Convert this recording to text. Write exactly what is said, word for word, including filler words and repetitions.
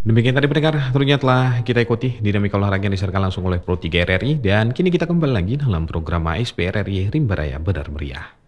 Demikian tadi pendengar, tentunya telah kita ikuti dinamika olahraga yang disiarkan langsung oleh Pro tiga R R I dan kini kita kembali lagi dalam program A S P R R I Rimba Raya Benar Meriah.